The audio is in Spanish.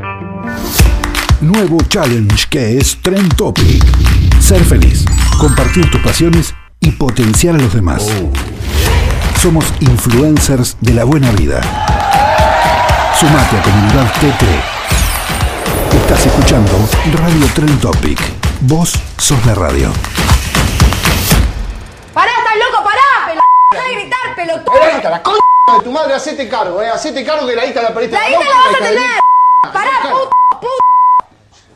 Nuevo challenge que es Trend Topic. Ser feliz, compartir tus pasiones y potenciar a los demás. Somos influencers de la buena vida. Sumate a Comunidad TT. Estás escuchando Radio Trend Topic. Vos sos la radio. ¡Pará, estás loco! ¡Pará! ¡Deja de gritar, pelotudo! La concha de tu madre, hacete cargo, hacete cargo que la hija la perdiste. ¡La hija la vas a tener! ¡Pará, puta!